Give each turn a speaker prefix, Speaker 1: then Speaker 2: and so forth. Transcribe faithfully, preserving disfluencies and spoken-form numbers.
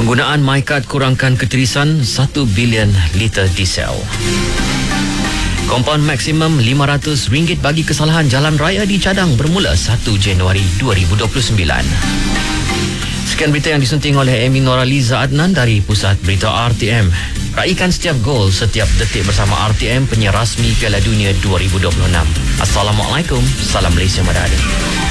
Speaker 1: Penggunaan MyCard kurangkan ketirisan satu bilion liter diesel. Kompaun maksimum lima ratus ringgit bagi kesalahan jalan raya dicadang bermula satu Januari dua ribu dua puluh sembilan. Sekian berita yang disunting oleh Amy Noraliza Adnan dari Pusat Berita R T M. Raikan setiap gol, setiap detik bersama R T M, penyiar rasmi Piala Dunia dua ribu dua puluh enam. Assalamualaikum, salam Malaysia Madani.